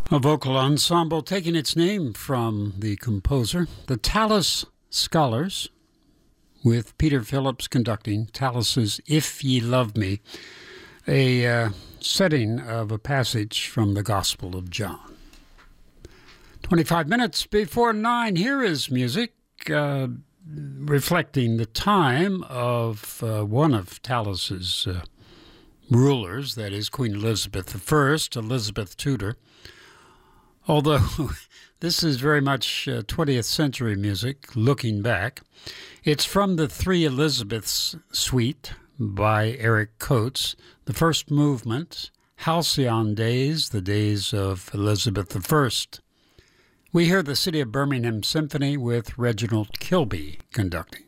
A vocal ensemble taking its name from the composer, the Tallis Scholars, with Peter Phillips conducting Tallis's If Ye Love Me, a setting of a passage from the Gospel of John. 25 minutes before 9, here is music reflecting the time of one of Tallis's rulers, that is Queen Elizabeth I, Elizabeth Tudor. Although this is very much 20th century music, looking back. It's from the Three Elizabeths Suite by Eric Coates, the first movement, Halcyon Days, the days of Elizabeth I. We hear the City of Birmingham Symphony with Reginald Kilby conducting.